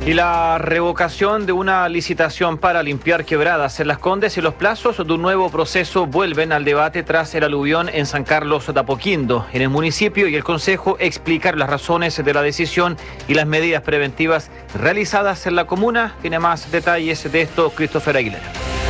Y la revocación de una licitación para limpiar quebradas en Las Condes y los plazos de un nuevo proceso vuelven al debate tras el aluvión en San Carlos de Apoquindo. En el municipio y el Consejo explicar las razones de la decisión y las medidas preventivas realizadas en la comuna. Tiene más detalles de esto Christopher Aguilera.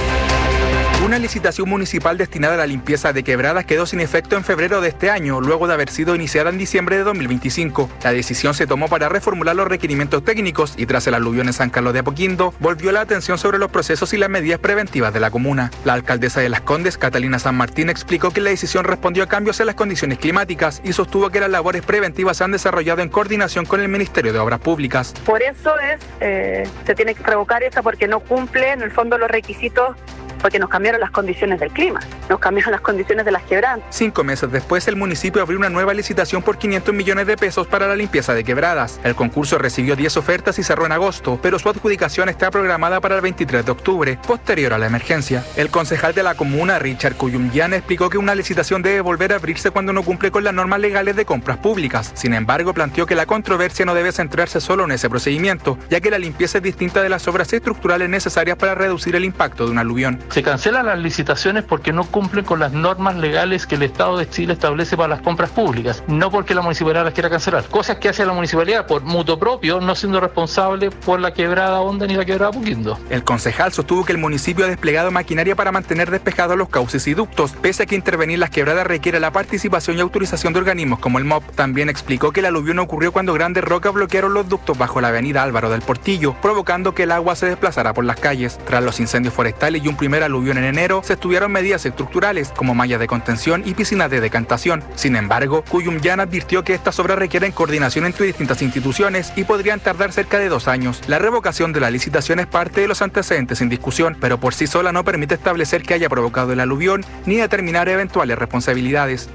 Una licitación municipal destinada a la limpieza de quebradas quedó sin efecto en febrero de este año, luego de haber sido iniciada en diciembre de 2025. La decisión se tomó para reformular los requerimientos técnicos y tras el aluvión en San Carlos de Apoquindo, volvió la atención sobre los procesos y las medidas preventivas de la comuna. La alcaldesa de Las Condes, Catalina San Martín, explicó que la decisión respondió a cambios en las condiciones climáticas y sostuvo que las labores preventivas se han desarrollado en coordinación con el Ministerio de Obras Públicas. Por eso se tiene que revocar esta porque no cumple en el fondo los requisitos, porque nos cambiaron las condiciones del clima, nos cambiaron las condiciones de las quebradas. 5 meses después, el municipio abrió una nueva licitación por 500 millones de pesos para la limpieza de quebradas. El concurso recibió 10 ofertas y cerró en agosto, pero su adjudicación está programada para el 23 de octubre, posterior a la emergencia. El concejal de la comuna, Richard Cuyumbian, explicó que una licitación debe volver a abrirse cuando no cumple con las normas legales de compras públicas. Sin embargo, planteó que la controversia no debe centrarse solo en ese procedimiento, ya que la limpieza es distinta de las obras estructurales necesarias para reducir el impacto de un aluvión. Se cancelan las licitaciones porque no cumplen con las normas legales que el Estado de Chile establece para las compras públicas, no porque la municipalidad las quiera cancelar. Cosas que hace la municipalidad por mutuo propio, no siendo responsable por la quebrada Honda ni la quebrada Apoquindo. El concejal sostuvo que el municipio ha desplegado maquinaria para mantener despejados los cauces y ductos, pese a que intervenir las quebradas requiere la participación y autorización de organismos como el MOP. También explicó que el aluvión ocurrió cuando grandes rocas bloquearon los ductos bajo la avenida Álvaro del Portillo, provocando que el agua se desplazara por las calles. Tras los incendios forestales y un primer aluvión en enero, se estudiaron medidas estructurales como mallas de contención y piscinas de decantación. Sin embargo, Cuyumbian advirtió que estas obras requieren coordinación entre distintas instituciones y podrían tardar cerca de 2 años. La revocación de la licitación es parte de los antecedentes en discusión, pero por sí sola no permite establecer que haya provocado el aluvión ni determinar eventuales responsabilidades.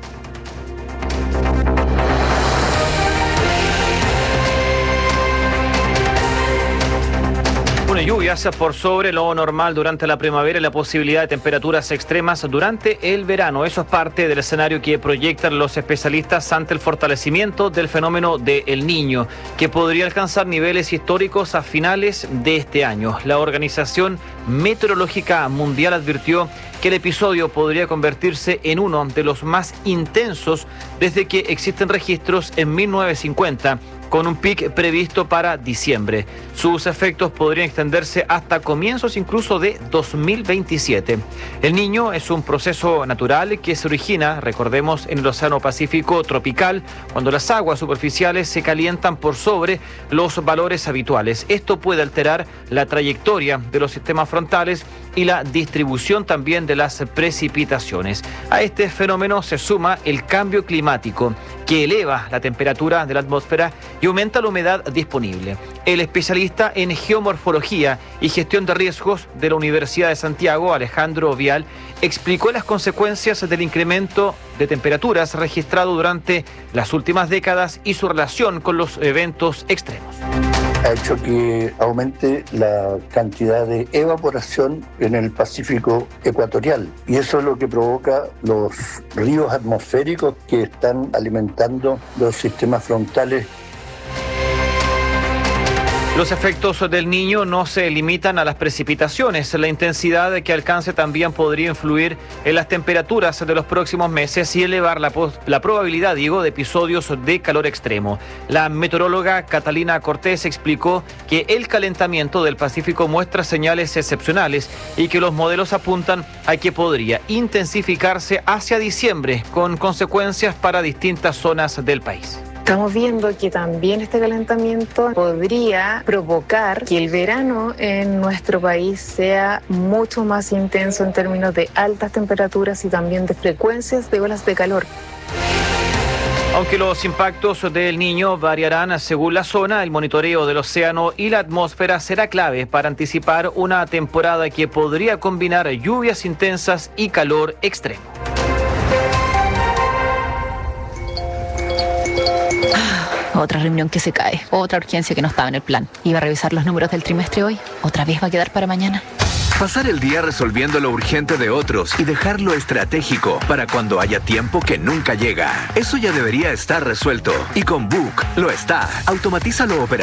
Lluvias por sobre lo normal durante la primavera y la posibilidad de temperaturas extremas durante el verano. Eso es parte del escenario que proyectan los especialistas ante el fortalecimiento del fenómeno de El Niño, que podría alcanzar niveles históricos a finales de este año. La Organización Meteorológica Mundial advirtió que el episodio podría convertirse en uno de los más intensos desde que existen registros en 1950, con un pic previsto para diciembre. Sus efectos podrían extenderse hasta comienzos incluso de 2027. El Niño es un proceso natural que se origina, recordemos, en el Océano Pacífico tropical, cuando las aguas superficiales se calientan por sobre los valores habituales. Esto puede alterar la trayectoria de los sistemas frontales y la distribución también de las precipitaciones. A este fenómeno se suma el cambio climático, que eleva la temperatura de la atmósfera y aumenta la humedad disponible. El especialista en geomorfología y gestión de riesgos de la Universidad de Santiago, Alejandro Vial, explicó las consecuencias del incremento de temperaturas registrado durante las últimas décadas y su relación con los eventos extremos. Ha hecho que aumente la cantidad de evaporación en el Pacífico ecuatorial y eso es lo que provoca los ríos atmosféricos que están alimentando los sistemas frontales. Los efectos del Niño no se limitan a las precipitaciones. La intensidad que alcance también podría influir en las temperaturas de los próximos meses y elevar la probabilidad, de episodios de calor extremo. La meteoróloga Catalina Cortés explicó que el calentamiento del Pacífico muestra señales excepcionales y que los modelos apuntan a que podría intensificarse hacia diciembre, con consecuencias para distintas zonas del país. Estamos viendo que también este calentamiento podría provocar que el verano en nuestro país sea mucho más intenso en términos de altas temperaturas y también de frecuencias de olas de calor. Aunque los impactos del Niño variarán según la zona, el monitoreo del océano y la atmósfera será clave para anticipar una temporada que podría combinar lluvias intensas y calor extremo. Otra reunión que se cae, otra urgencia que no estaba en el plan. Iba a revisar los números del trimestre hoy, otra vez va a quedar para mañana. Pasar el día resolviendo lo urgente de otros y dejar lo estratégico para cuando haya tiempo que nunca llega. Eso ya debería estar resuelto. Y con Book lo está. Automatiza lo operativo